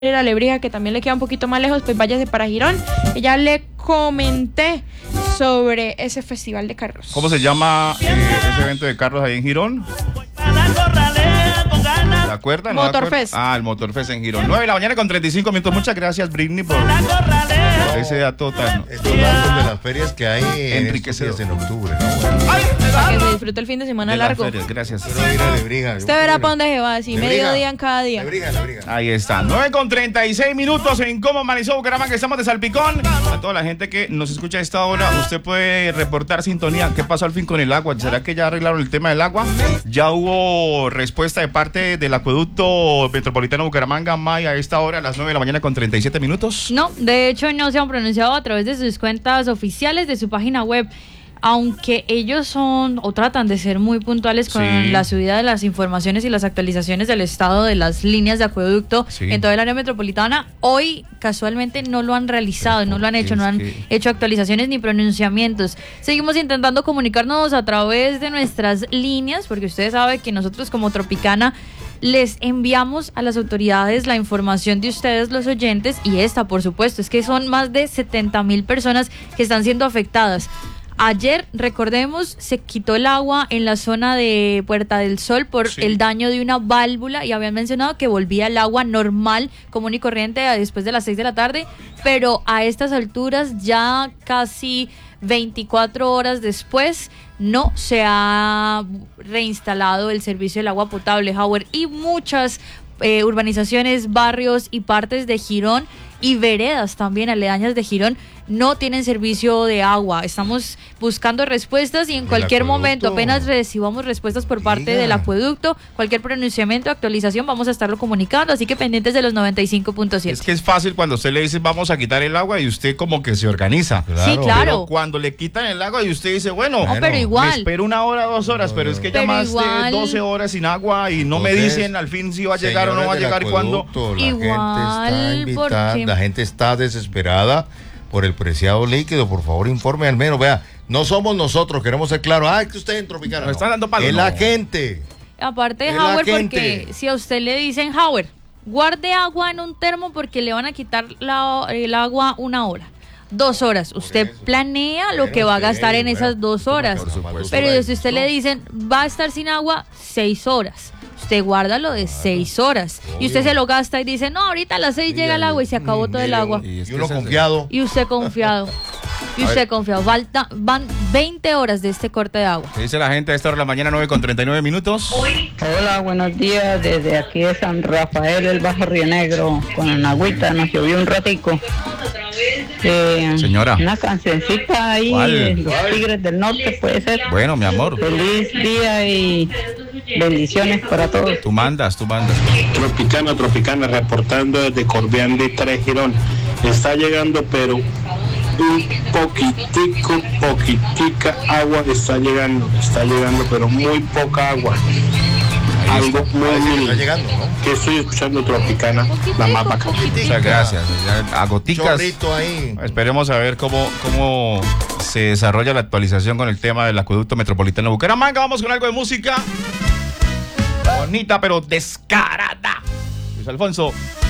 a Lebrija, que también le queda un poquito más lejos, pues váyase para Girón. Y ya le comenté sobre ese festival de carros. ¿Cómo se llama ese evento de carros ahí en Girón? ¿Se acuerdan? Motorfest. El Motorfest en Girón. 9:35 a.m. Muchas gracias, Britney, por ese dato tan... Estos datos de las ferias que hay enriquecedor en octubre, ¿no? Para que se disfrute el fin de semana largo. Ferias, gracias. Quiero ir a Lebrija. Usted verá para dónde se va, así Lebrija. medio día en cada día. Lebrija. Ahí está, 9:36 en Cómo Amaneció Bucaramanga, estamos de Salpicón. A toda la gente que nos escucha a esta hora, usted puede reportar sintonía. ¿Qué pasó al fin con el agua? ¿Será que ya arreglaron el tema del agua? Ya hubo respuesta de parte del acueducto metropolitano Bucaramanga, May, a esta hora, a las 9:37 a.m. No, de hecho no se han pronunciado a través de sus cuentas oficiales de su página web. Aunque ellos son o tratan de ser muy puntuales con la subida de las informaciones y las actualizaciones del estado de las líneas de acueducto en toda el área metropolitana, hoy casualmente no lo han realizado, no lo han hecho, no han hecho actualizaciones ni pronunciamientos. Seguimos intentando comunicarnos a través de nuestras líneas, porque ustedes saben que nosotros como Tropicana les enviamos a las autoridades la información de ustedes, los oyentes, y esta, por supuesto, es que son más de 70,000 personas que están siendo afectadas. Ayer, recordemos, se quitó el agua en la zona de Puerta del Sol por el daño de una válvula y habían mencionado que volvía el agua normal, común y corriente después de las 6 de la tarde, pero a estas alturas, ya casi 24 horas después, no se ha reinstalado el servicio del agua potable, Howard, y muchas urbanizaciones, barrios y partes de Girón y veredas también aledañas de Girón no tienen servicio de agua. Estamos buscando respuestas y en cualquier momento, apenas recibamos respuestas por parte del acueducto, cualquier pronunciamiento, actualización, vamos a estarlo comunicando, así que pendientes de los 95.7. Es que es fácil cuando usted le dice vamos a quitar el agua y usted como que se organiza. Sí, claro. Pero cuando le quitan el agua y usted dice, bueno, pero igual. me espero 1 hora, 2 horas, pero es que ya más de 12 horas sin agua y no me dicen al fin si va a llegar o no va a llegar y cuándo. La gente está desesperada por el preciado líquido. Por favor, informe al menos. Vea, no somos nosotros, queremos ser claros. Es que usted en Tropicana nos están dando palos. Es la gente. Aparte de Howard, porque si a usted le dicen, Howard, guarde agua en un termo porque le van a quitar el agua 1 hora, 2 horas. Usted planea lo que va a gastar en esas 2 horas. Pero si usted le dicen, va a estar sin agua 6 horas. Usted guarda lo de 6 horas. Y usted se lo gasta y dice, no, ahorita a las 6 llega el agua y se acabó todo el agua. Y uno confiado. Y usted confiado. Van 20 horas de este corte de agua. ¿Qué dice la gente a esta hora de la mañana, 9:39? Hola, buenos días. Desde aquí de San Rafael, el Bajo Río Negro, con el agüita, nos llovió un ratico. Señora. Una cancioncita ahí, de los Tigres del Norte, puede ser. Bueno, mi amor. Feliz día y bendiciones para todos. Tú mandas. Tropicana, reportando desde Corbián de 3 Girón. Está llegando, pero un poquitica agua está llegando, pero muy poca agua. Algo muy está llegando, ¿no? Que estoy escuchando Tropicana, la más bacana. Muchas gracias. A goticas. Chorrito ahí. Esperemos a ver cómo se desarrolla la actualización con el tema del acueducto metropolitano de Bucaramanga. Vamos con algo de música bonita pero descarada. Luis Alfonso.